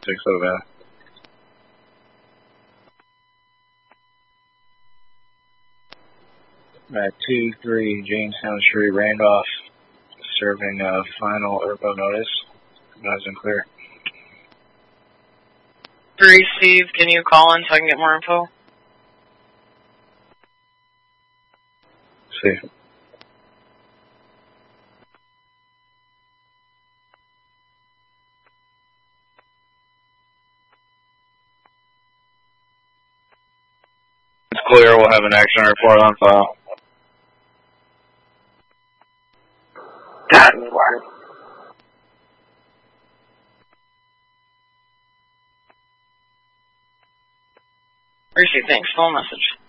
6 over. At 2-3 Jamestown Street, Randolph, serving a final ERPO notice. Nice and clear. 3 Steve, can you call in so I can get more info? See. It's clear. We'll have an action report on file. Appreciate it. Thanks. Full message.